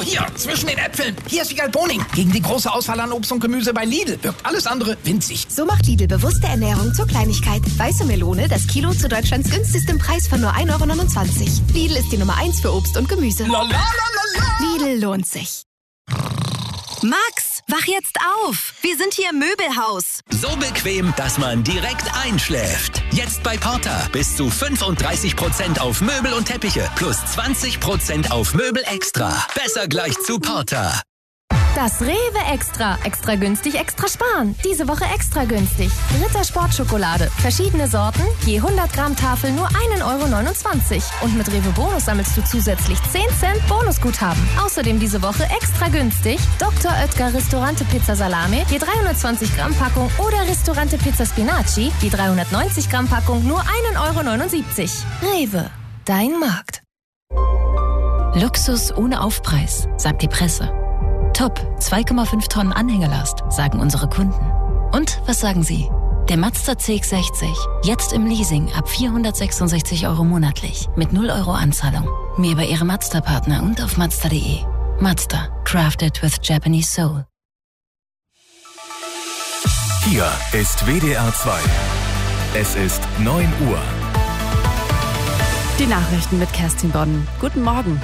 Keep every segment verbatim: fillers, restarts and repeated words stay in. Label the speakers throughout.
Speaker 1: So, hier, zwischen den Äpfeln. Hier ist Wiegald Boning. Gegen die große Auswahl an Obst und Gemüse bei Lidl wirkt alles andere winzig.
Speaker 2: So macht Lidl bewusste Ernährung zur Kleinigkeit. Weiße Melone, das Kilo zu Deutschlands günstigstem Preis von nur ein Euro neunundzwanzig. Lidl ist die Nummer eins für Obst und Gemüse.
Speaker 1: La, la, la, la, la.
Speaker 2: Lidl lohnt sich.
Speaker 3: Max, wach jetzt auf. Wir sind hier im Möbelhaus.
Speaker 4: So bequem, dass man direkt einschläft. Jetzt bei Porter. Bis zu fünfunddreißig Prozent auf Möbel und Teppiche. Plus zwanzig Prozent auf Möbel extra. Besser gleich zu Porter.
Speaker 5: Das Rewe Extra. Extra günstig, extra sparen. Diese Woche extra günstig. Ritter Sportschokolade. Verschiedene Sorten. Je hundert Gramm Tafel nur ein Euro neunundzwanzig. Und mit Rewe Bonus sammelst du zusätzlich zehn Cent Bonusguthaben. Außerdem diese Woche extra günstig. Doktor Oetker Ristorante Pizza Salame. Je dreihundertzwanzig Gramm Packung. Oder Ristorante Pizza Spinaci. Je dreihundertneunzig Gramm Packung nur ein Euro neunundsiebzig. Rewe. Dein Markt.
Speaker 6: Luxus ohne Aufpreis, sagt die Presse. Top, zwei Komma fünf Tonnen Anhängerlast, sagen unsere Kunden. Und was sagen Sie? Der Mazda C X sechzig, jetzt im Leasing ab vierhundertsechsundsechzig Euro monatlich, mit null Euro Anzahlung. Mehr bei Ihrem Mazda-Partner und auf Mazda punkt de. Mazda, crafted with Japanese soul.
Speaker 7: Hier ist W D R zwei. Es ist neun Uhr.
Speaker 8: Die Nachrichten mit Kerstin Bonn. Guten Morgen.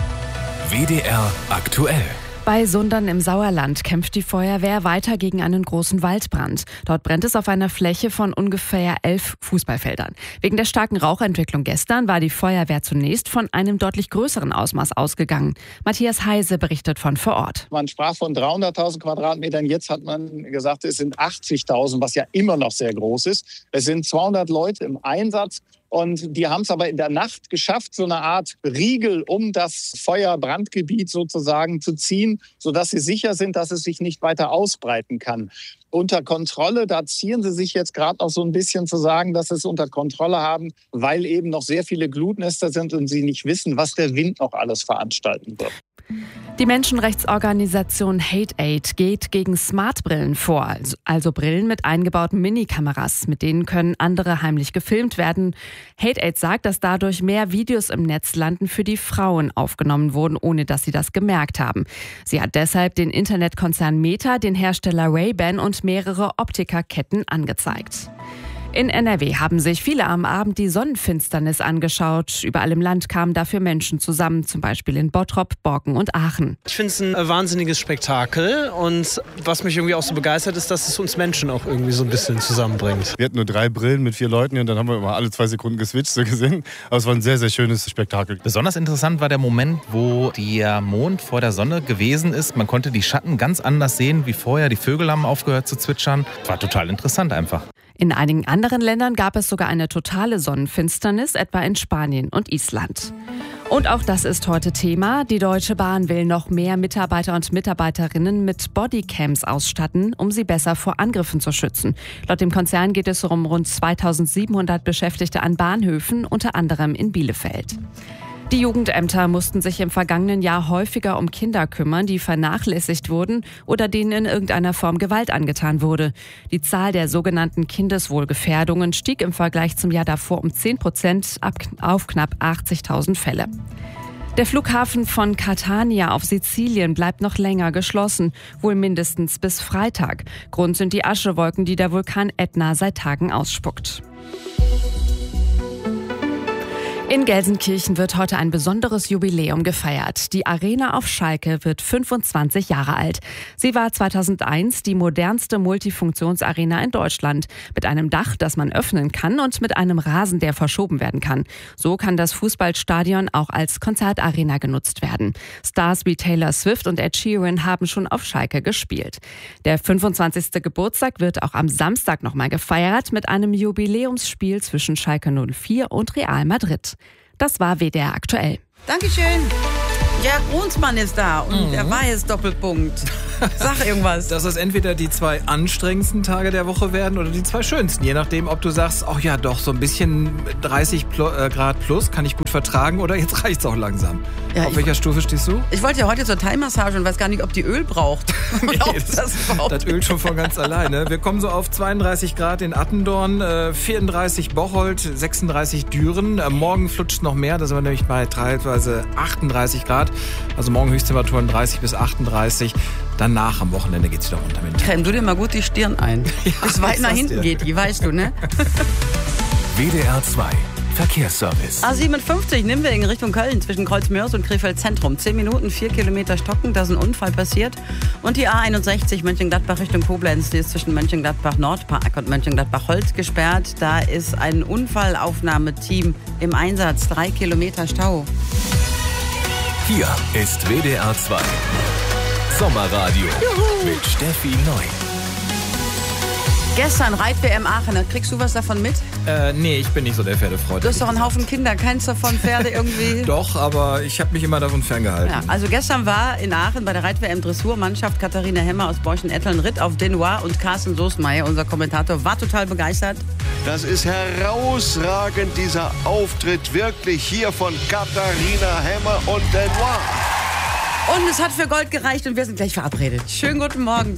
Speaker 7: W D R aktuell.
Speaker 8: Bei Sundern im Sauerland kämpft die Feuerwehr weiter gegen einen großen Waldbrand. Dort brennt es auf einer Fläche von ungefähr elf Fußballfeldern. Wegen der starken Rauchentwicklung gestern war die Feuerwehr zunächst von einem deutlich größeren Ausmaß ausgegangen. Matthias Heise berichtet von vor Ort.
Speaker 9: Man sprach von dreihunderttausend Quadratmetern, jetzt hat man gesagt, es sind achtzigtausend, was ja immer noch sehr groß ist. Es sind zweihundert Leute im Einsatz. Und die haben es aber in der Nacht geschafft, so eine Art Riegel um das Feuerbrandgebiet sozusagen zu ziehen, sodass sie sicher sind, dass es sich nicht weiter ausbreiten kann. Unter Kontrolle, da ziehen sie sich jetzt gerade noch so ein bisschen zu sagen, dass sie es unter Kontrolle haben, weil eben noch sehr viele Glutnester sind und sie nicht wissen, was der Wind noch alles veranstalten wird.
Speaker 8: Die Menschenrechtsorganisation Hate-Aid geht gegen Smartbrillen vor, also Brillen mit eingebauten Minikameras. Mit denen können andere heimlich gefilmt werden. Hate-Aid sagt, dass dadurch mehr Videos im Netz landen, für die Frauen aufgenommen wurden, ohne dass sie das gemerkt haben. Sie hat deshalb den Internetkonzern Meta, den Hersteller Ray-Ban und mehrere Optikerketten angezeigt. In N R W haben sich viele am Abend die Sonnenfinsternis angeschaut. Überall im Land kamen dafür Menschen zusammen, zum Beispiel in Bottrop, Borken und Aachen.
Speaker 10: Ich finde es ein wahnsinniges Spektakel und was mich irgendwie auch so begeistert ist, dass es uns Menschen auch irgendwie so ein bisschen zusammenbringt.
Speaker 11: Wir hatten nur drei Brillen mit vier Leuten und dann haben wir immer alle zwei Sekunden geswitcht so gesehen. Aber es war ein sehr, sehr schönes Spektakel.
Speaker 12: Besonders interessant war der Moment, wo der Mond vor der Sonne gewesen ist. Man konnte die Schatten ganz anders sehen wie vorher. Die Vögel haben aufgehört zu zwitschern. War total interessant einfach.
Speaker 8: In einigen anderen Ländern gab es sogar eine totale Sonnenfinsternis, etwa in Spanien und Island. Und auch das ist heute Thema. Die Deutsche Bahn will noch mehr Mitarbeiter und Mitarbeiterinnen mit Bodycams ausstatten, um sie besser vor Angriffen zu schützen. Laut dem Konzern geht es um rund zweitausendsiebenhundert Beschäftigte an Bahnhöfen, unter anderem in Bielefeld. Die Jugendämter mussten sich im vergangenen Jahr häufiger um Kinder kümmern, die vernachlässigt wurden oder denen in irgendeiner Form Gewalt angetan wurde. Die Zahl der sogenannten Kindeswohlgefährdungen stieg im Vergleich zum Jahr davor um zehn Prozent auf knapp achtzigtausend Fälle. Der Flughafen von Catania auf Sizilien bleibt noch länger geschlossen, wohl mindestens bis Freitag. Grund sind die Aschewolken, die der Vulkan Ätna seit Tagen ausspuckt. In Gelsenkirchen wird heute ein besonderes Jubiläum gefeiert. Die Arena auf Schalke wird fünfundzwanzig Jahre alt. Sie war zweitausendeins die modernste Multifunktionsarena in Deutschland. Mit einem Dach, das man öffnen kann und mit einem Rasen, der verschoben werden kann. So kann das Fußballstadion auch als Konzertarena genutzt werden. Stars wie Taylor Swift und Ed Sheeran haben schon auf Schalke gespielt. Der fünfundzwanzigste Geburtstag wird auch am Samstag nochmal gefeiert mit einem Jubiläumsspiel zwischen Schalke null vier und Real Madrid. Das war W D R aktuell.
Speaker 13: Dankeschön. Ja, Brunsmann ist da und mhm. er war jetzt Doppelpunkt. Sag irgendwas.
Speaker 14: Dass es entweder die zwei anstrengendsten Tage der Woche werden oder die zwei schönsten. Je nachdem, ob du sagst, ach ja, doch, so ein bisschen dreißig Grad plus kann ich gut vertragen oder jetzt reicht's auch langsam.
Speaker 13: Ja,
Speaker 14: Auf welcher Stufe stehst du?
Speaker 13: Ich wollte ja heute zur Thai-Massage und weiß gar nicht, ob die Öl braucht.
Speaker 14: Nee, das, das ölt schon von ganz alleine. Wir kommen so auf zweiunddreißig Grad in Attendorn, äh, vierunddreißig Bocholt, sechsunddreißig Düren. Äh, morgen flutscht noch mehr, da sind wir nämlich bei teilweise achtunddreißig Grad. Also morgen Höchsttemperaturen dreißig bis achtunddreißig. Danach am Wochenende geht's wieder runter mit dem
Speaker 13: Creme du dir mal gut die Stirn ein.
Speaker 14: Ja,
Speaker 13: bis weit nach hinten
Speaker 14: dir.
Speaker 13: geht die, weißt du, ne?
Speaker 7: W D R zwei Verkehrsservice.
Speaker 13: A siebenundfünfzig Nimwegen Richtung Köln zwischen Kreuzmörs und Krefeld Zentrum. zehn Minuten, vier Kilometer stocken, da ist ein Unfall passiert. Und die A einundsechzig Mönchengladbach Richtung Koblenz, die ist zwischen Mönchengladbach Nordpark und Mönchengladbach Holz gesperrt. Da ist ein Unfallaufnahmeteam im Einsatz, drei Kilometer Stau.
Speaker 7: Hier ist W D R zwei Sommerradio
Speaker 13: Juhu.
Speaker 7: mit Steffi Neu.
Speaker 13: Gestern Reit-W M Aachen, kriegst du was davon mit?
Speaker 14: Äh, nee, ich bin nicht so der Pferdefreund.
Speaker 13: Du hast doch einen Haufen Kinder, keins davon Pferde irgendwie?
Speaker 14: Doch, aber ich habe mich immer davon ferngehalten.
Speaker 13: Ja, also gestern war in Aachen bei der Reit-W M Dressurmannschaft Katharina Hemmer aus Borchen-Etteln ritt auf Denoir und Carsten Soßmeier, unser Kommentator, war total begeistert.
Speaker 15: Das ist herausragend, dieser Auftritt wirklich hier von Katharina Hemmer und Denoir.
Speaker 13: Und es hat für Gold gereicht und wir sind gleich verabredet. Schönen guten Morgen.